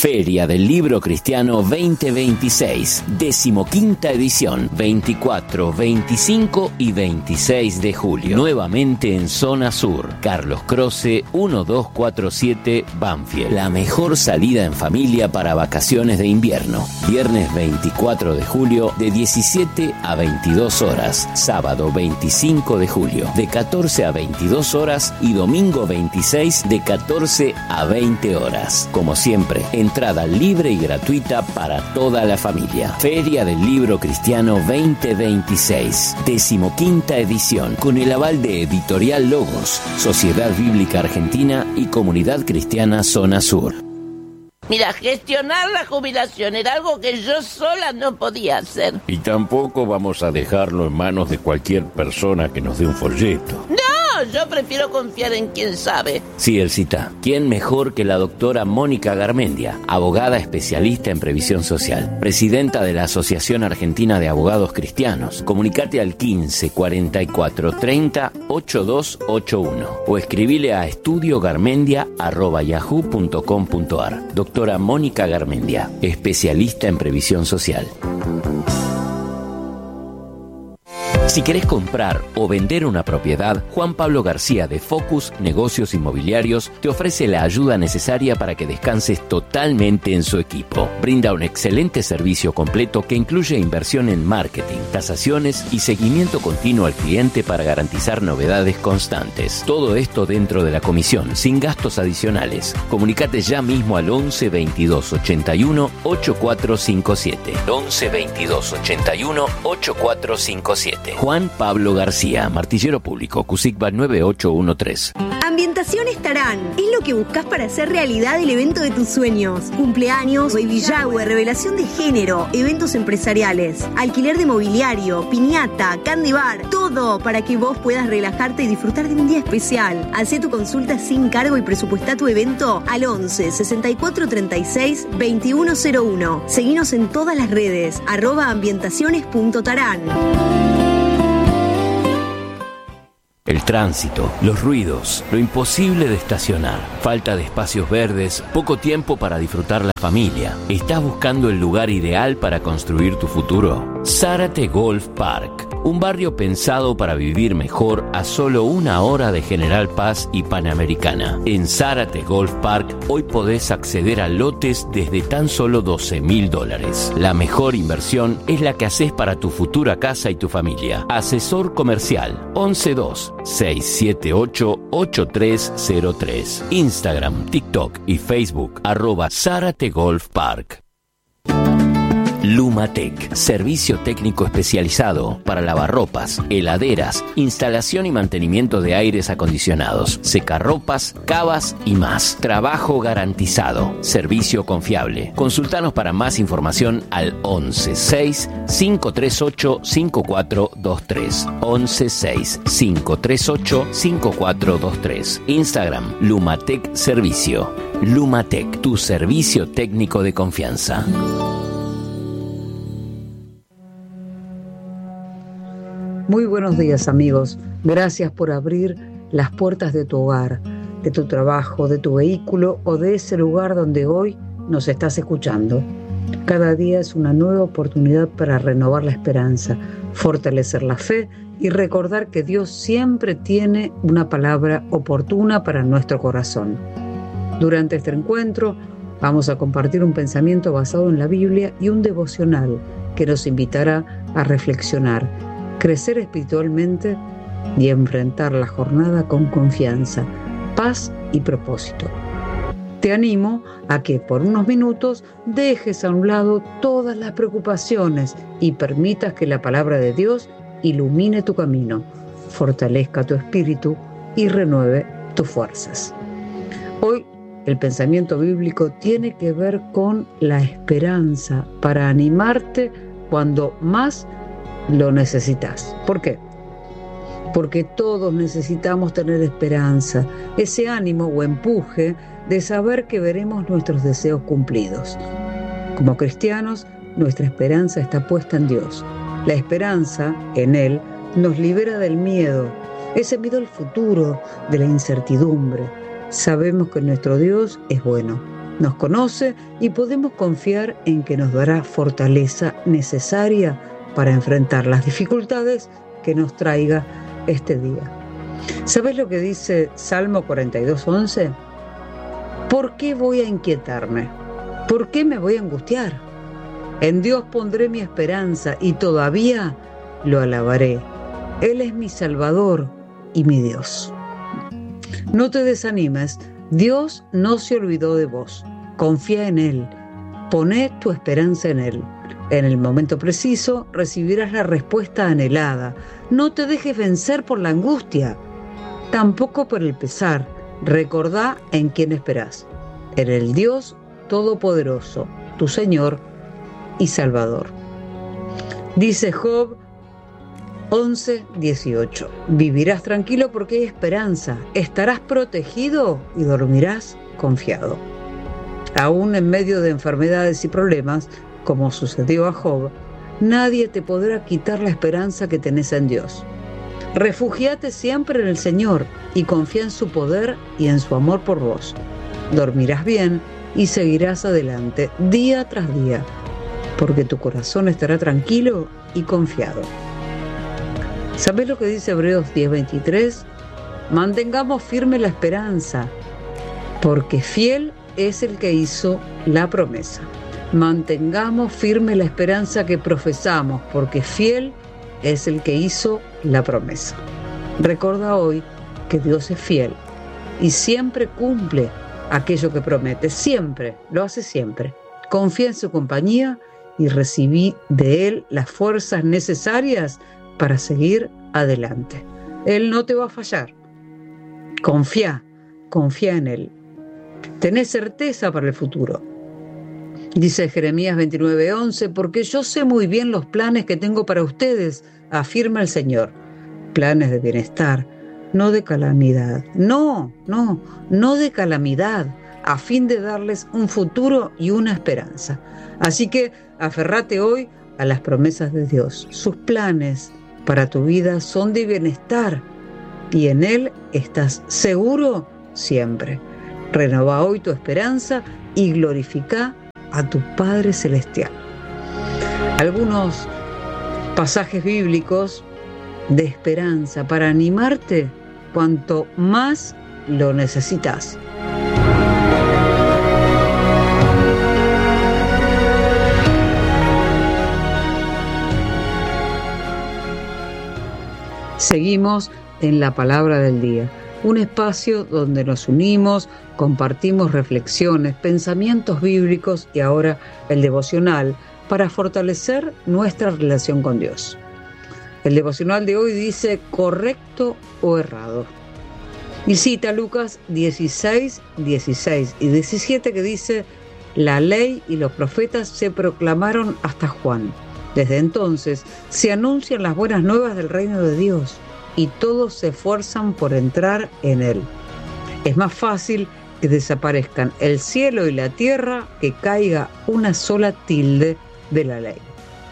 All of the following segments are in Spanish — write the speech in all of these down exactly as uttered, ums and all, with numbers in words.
Feria del Libro Cristiano veinte veintiséis, decimoquinta edición, veinticuatro, veinticinco y veintiséis de julio. Nuevamente en Zona Sur, Carlos Croce, uno dos cuatro siete, Banfield. La mejor salida en familia para vacaciones de invierno. Viernes veinticuatro de julio, de diecisiete a veintidós horas. Sábado veinticinco de julio, de catorce a veintidós horas. Y domingo veintiséis, de catorce a veinte horas. Como siempre, entrada libre y gratuita para toda la familia. Feria del Libro Cristiano veinte veintiséis, decimoquinta edición, con el aval de Editorial Logos, Sociedad Bíblica Argentina y Comunidad Cristiana Zona Sur. Mira, gestionar la jubilación era algo que yo sola no podía hacer. Y tampoco vamos a dejarlo en manos de cualquier persona que nos dé un folleto. ¡No! Yo prefiero confiar en quien sabe. Sí, Elcita. ¿Quién mejor que la doctora Mónica Garmendia, abogada especialista en previsión social, presidenta de la Asociación Argentina de Abogados Cristianos? Comunicate al quince, cuarenta y cuatro, treinta, ochenta y dos ochenta y uno o escribile a estudiogarmendia arroba yahoo punto com punto ar. Doctora Mónica Garmendia, especialista en previsión social. Si querés comprar o vender una propiedad, Juan Pablo García de Focus Negocios Inmobiliarios te ofrece la ayuda necesaria para que descanses totalmente en su equipo. Brinda un excelente servicio completo que incluye inversión en marketing, tasaciones y seguimiento continuo al cliente para garantizar novedades constantes. Todo esto dentro de la comisión, sin gastos adicionales. Comunicate ya mismo al once, veintidós, ochenta y uno, ochenta y cuatro cincuenta y siete. once, veintidós, ochenta y uno, ochenta y cuatro cincuenta y siete. Juan Pablo García, Martillero Público, CUSICBA nueve ocho uno tres. Ambientaciones Tarán es lo que buscas para hacer realidad el evento de tus sueños. Cumpleaños, baby shower, revelación de género, eventos empresariales, alquiler de mobiliario, piñata, candy bar, todo para que vos puedas relajarte y disfrutar de un día especial. Hacé tu consulta sin cargo y presupuestá tu evento al once, sesenta y cuatro, treinta y seis, veintiuno cero uno. Seguinos en todas las redes, arroba ambientaciones punto tarán. El tránsito, los ruidos, lo imposible de estacionar, falta de espacios verdes, poco tiempo para disfrutar la familia. ¿Estás buscando el lugar ideal para construir tu futuro? Zárate Golf Park, un barrio pensado para vivir mejor a solo una hora de General Paz y Panamericana. En Zárate Golf Park hoy podés acceder a lotes desde tan solo doce mil dólares. La mejor inversión es la que haces para tu futura casa y tu familia. Asesor comercial once dos, seis siete ocho, ocho tres cero tres. Instagram, TikTok y Facebook arroba Zárate Golf Park. Lumatec, servicio técnico especializado para lavarropas, heladeras, instalación y mantenimiento de aires acondicionados, secarropas, cavas y más. Trabajo garantizado, servicio confiable. Consultanos para más información al once seis, cinco tres ocho, cinco cuatro dos tres. once seis, cinco tres ocho, cinco cuatro dos tres. Instagram, Lumatec Servicio. Lumatec, tu servicio técnico de confianza. Muy buenos días, amigos. Gracias por abrir las puertas de tu hogar, de tu trabajo, de tu vehículo o de ese lugar donde hoy nos estás escuchando. Cada día es una nueva oportunidad para renovar la esperanza, fortalecer la fe y recordar que Dios siempre tiene una palabra oportuna para nuestro corazón. Durante este encuentro vamos a compartir un pensamiento basado en la Biblia y un devocional que nos invitará a reflexionar, crecer espiritualmente y enfrentar la jornada con confianza, paz y propósito. Te animo a que por unos minutos dejes a un lado todas las preocupaciones y permitas que la palabra de Dios ilumine tu camino, fortalezca tu espíritu y renueve tus fuerzas. Hoy el pensamiento bíblico tiene que ver con la esperanza para animarte cuando más lo necesitas. ¿Por qué? Porque todos necesitamos tener esperanza, ese ánimo o empuje de saber que veremos nuestros deseos cumplidos. Como cristianos, nuestra esperanza está puesta en Dios. La esperanza en Él nos libera del miedo, ese miedo al futuro, de la incertidumbre. Sabemos que nuestro Dios es bueno nos conoce y podemos confiar en que nos dará fortaleza necesaria para enfrentar las dificultades que nos traiga este día. ¿Sabes lo que dice Salmo cuarenta y dos, once? ¿Por qué voy a inquietarme? ¿Por qué me voy a angustiar? En Dios pondré mi esperanza y todavía lo alabaré. Él es mi Salvador y mi Dios. No te desanimes, Dios no se olvidó de vos. Confía en Él, poné tu esperanza en Él. En el momento preciso recibirás la respuesta anhelada. No te dejes vencer por la angustia, tampoco por el pesar. Recordá en quién esperás, en el Dios Todopoderoso, tu Señor y Salvador. Dice Job once, dieciocho. Vivirás tranquilo porque hay esperanza, estarás protegido y dormirás confiado. Aún en medio de enfermedades y problemas, como sucedió a Job, nadie te podrá quitar la esperanza que tenés en Dios. Refúgiate siempre en el Señor y confía en su poder y en su amor por vos. Dormirás bien y seguirás adelante día tras día, porque tu corazón estará tranquilo y confiado. ¿Sabés lo que dice Hebreos diez, veintitrés? Mantengamos firme la esperanza, porque fiel es el que hizo la promesa. Mantengamos firme la esperanza que profesamos, porque fiel es el que hizo la promesa. Recuerda hoy que Dios es fiel y siempre cumple aquello que promete. Siempre, lo hace siempre. Confía en su compañía y recibí de Él las fuerzas necesarias para seguir adelante. Él no te va a fallar. Confía, confía en Él. Tenés certeza para el futuro. Dice Jeremías veintinueve, once, porque yo sé muy bien los planes que tengo para ustedes, afirma el Señor. Planes de bienestar, no de calamidad. No, no, no de calamidad, a fin de darles un futuro y una esperanza. Así que aferrate hoy a las promesas de Dios. Sus planes para tu vida son de bienestar y en Él estás seguro siempre. Renova hoy tu esperanza y glorifica a tu Padre Celestial. Algunos pasajes bíblicos de esperanza para animarte cuanto más lo necesitas. Seguimos en la palabra del día, un espacio donde nos unimos, compartimos reflexiones, pensamientos bíblicos y ahora el devocional para fortalecer nuestra relación con Dios. El devocional de hoy dice correcto o errado. Y cita Lucas dieciséis, dieciséis y diecisiete que dice: la ley y los profetas se proclamaron hasta Juan. Desde entonces se anuncian las buenas nuevas del reino de Dios y todos se esfuerzan por entrar en él. Es más fácil que desaparezcan el cielo y la tierra que caiga una sola tilde de la ley.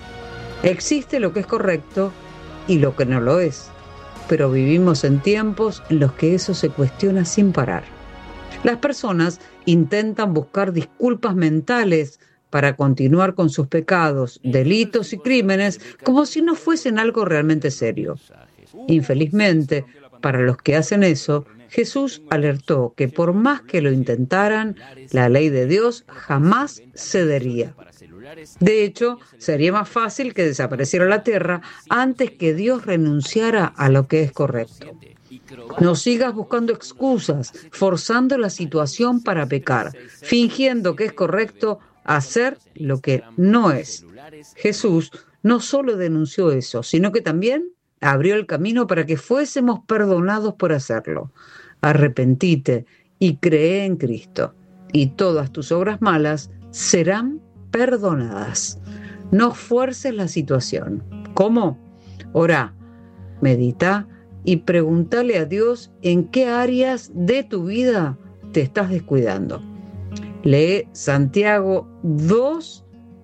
Existe lo que es correcto y lo que no lo es, pero vivimos en tiempos en los que eso se cuestiona sin parar. Las personas intentan buscar disculpas mentales para continuar con sus pecados, delitos y crímenes como si no fuesen algo realmente serio. Infelizmente, para los que hacen eso, Jesús alertó que por más que lo intentaran, la ley de Dios jamás cedería. De hecho, sería más fácil que desapareciera la tierra antes que Dios renunciara a lo que es correcto. No sigas buscando excusas, forzando la situación para pecar, fingiendo que es correcto hacer lo que no es. Jesús no solo denunció eso, sino que también abrió el camino para que fuésemos perdonados por hacerlo. Arrepentite y cree en Cristo, y todas tus obras malas serán perdonadas. No fuerces la situación. ¿Cómo? Orá, medita y pregúntale a Dios en qué áreas de tu vida te estás descuidando. Lee Santiago dos,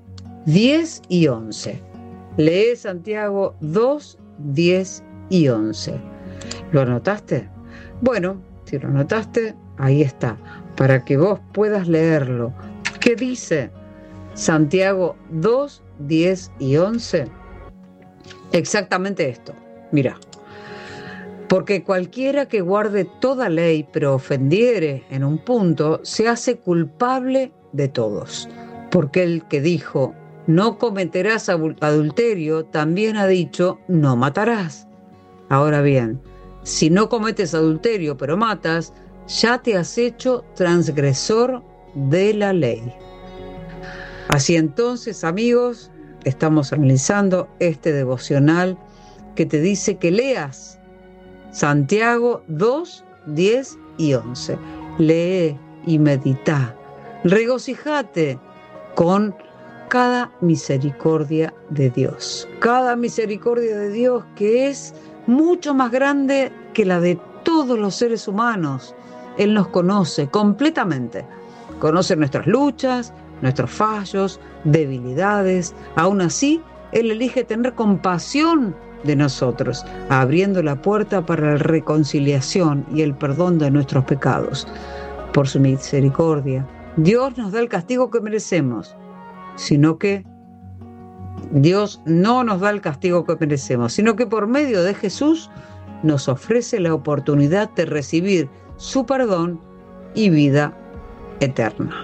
diez y once. Lee Santiago dos, diez y once. ¿Lo anotaste? Bueno, si lo anotaste, ahí está. para que vos puedas leerlo. ¿Qué dice Santiago dos, diez y once? Exactamente esto. Mira. Porque cualquiera que guarde toda ley, pero ofendiere en un punto, se hace culpable de todos. Porque el que dijo, no cometerás adulterio, también ha dicho, no matarás. Ahora bien, si no cometes adulterio, pero matas, ya te has hecho transgresor de la ley. Así entonces, amigos, estamos analizando este devocional que te dice que leas Santiago dos, diez y once. Lee y medita. Regocijate con cada misericordia de Dios. Cada misericordia de Dios que es mucho más grande que la de todos los seres humanos. Él nos conoce completamente. Conoce nuestras luchas, nuestros fallos, debilidades. Aún así, Él elige tener compasión de nosotros, abriendo la puerta para la reconciliación y el perdón de nuestros pecados. Por su misericordia, Dios nos da el castigo que merecemos, sino que Dios no nos da el castigo que merecemos, sino que por medio de Jesús nos ofrece la oportunidad de recibir su perdón y vida eterna.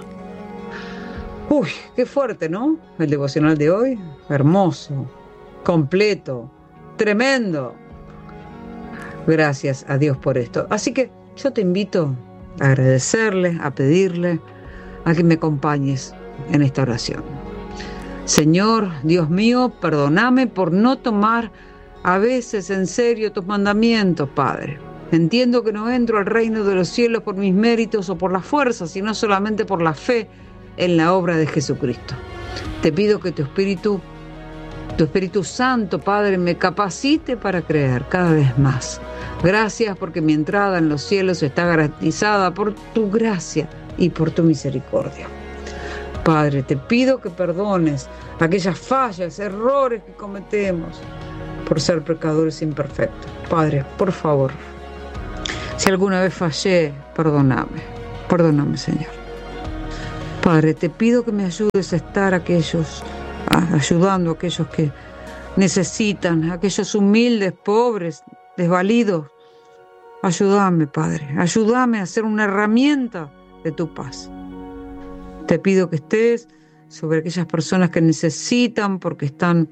Uy, qué fuerte, ¿no? El devocional de hoy, hermoso, completo, tremendo. Gracias a Dios por esto. Así que yo te invito a agradecerle, a pedirle, a que me acompañes en esta oración. Señor, Dios mío, perdóname por no tomar a veces en serio tus mandamientos, Padre. Entiendo que no entro al reino de los cielos por mis méritos o por la fuerza, sino solamente por la fe en la obra de Jesucristo. Te pido que tu Espíritu, tu Espíritu Santo, Padre, me capacite para creer cada vez más. Gracias porque mi entrada en los cielos está garantizada por tu gracia y por tu misericordia. Padre, te pido que perdones aquellas fallas, errores que cometemos por ser pecadores imperfectos. Padre, por favor, si alguna vez fallé, perdóname, perdóname, Señor. Padre, te pido que me ayudes a estar aquellos, ayudando a aquellos que necesitan, a aquellos humildes, pobres, desvalidos. Ayúdame, Padre, ayúdame a ser una herramienta de tu paz. Te pido que estés sobre aquellas personas que necesitan porque están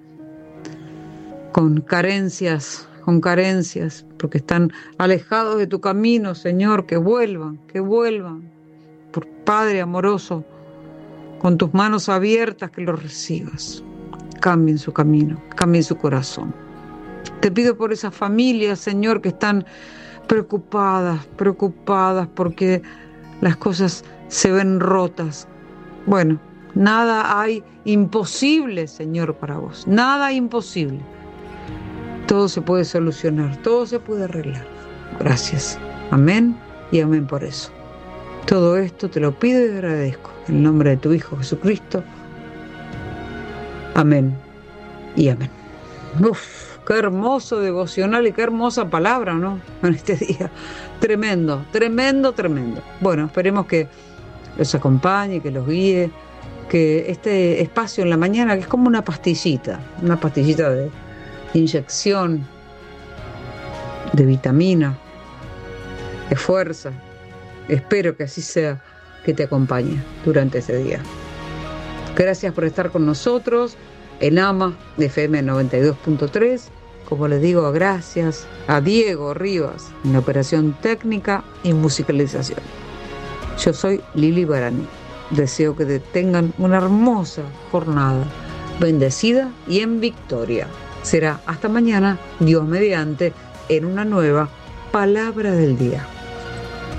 con carencias, con carencias, porque están alejados de tu camino, Señor, que vuelvan, que vuelvan. Por Padre amoroso, con tus manos abiertas, que los recibas. Cambien su camino, cambien su corazón. Te pido por esas familias, Señor, que están preocupadas, preocupadas porque las cosas se ven rotas. Bueno, nada hay imposible, Señor, para vos. Nada imposible. Todo se puede solucionar, todo se puede arreglar. Gracias. Amén y amén por eso. Todo esto te lo pido y agradezco. En el nombre de tu Hijo Jesucristo. Amén y amén. Uf, qué hermoso devocional y qué hermosa palabra, ¿no? En este día. Tremendo, tremendo, tremendo. Bueno, esperemos que los acompañe, que los guíe, que este espacio en la mañana, que es como una pastillita, una pastillita de inyección, de vitamina, de fuerza. Espero que así sea, que te acompañe durante ese día. Gracias por estar con nosotros en AMA de F M noventa y dos punto tres. Como les digo, gracias a Diego Rivas en la operación técnica y musicalización. Yo soy Lili Barani. Deseo que tengan una hermosa jornada, bendecida y en victoria. Será hasta mañana, Dios mediante, en una nueva Palabra del Día.